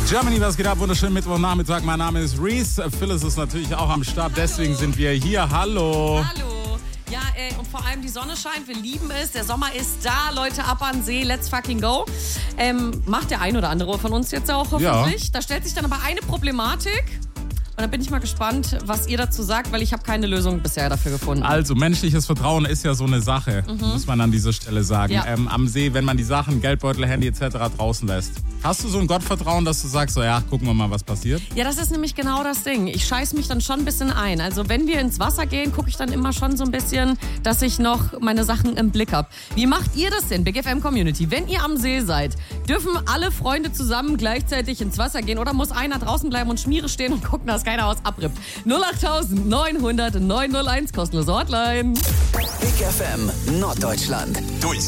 Germany, was geht ab? Wunderschönen Mittwochnachmittag. Mein Name ist Reese. Phyllis ist natürlich auch am Start. Deswegen sind wir hier. Hallo. Hallo. Ja, und vor allem die Sonne scheint. Wir lieben es. Der Sommer ist da. Leute, ab an See. Let's fucking go. Macht der ein oder andere von uns jetzt auch hoffentlich. Ja. Da stellt sich dann aber eine Problematik. Und da bin ich mal gespannt, was ihr dazu sagt, weil ich habe keine Lösung bisher dafür gefunden. Also, menschliches Vertrauen ist ja so eine Sache, muss man an dieser Stelle sagen. Ja. Am See, wenn man die Sachen, Geldbeutel, Handy etc. draußen lässt. Hast du so ein Gottvertrauen, dass du sagst, so ja, gucken wir mal, was passiert? Ja, das ist nämlich genau das Ding. Ich scheiß mich dann schon ein bisschen ein. Also wenn wir ins Wasser gehen, gucke ich dann immer schon so ein bisschen, dass ich noch meine Sachen im Blick habe. Wie macht ihr das denn, Big FM Community? Wenn ihr am See seid, dürfen alle Freunde zusammen gleichzeitig ins Wasser gehen oder muss einer draußen bleiben und Schmiere stehen und gucken, dass keiner was abrippt? 08000 900 901, kostenlose Hotline. Big FM Norddeutschland. Durch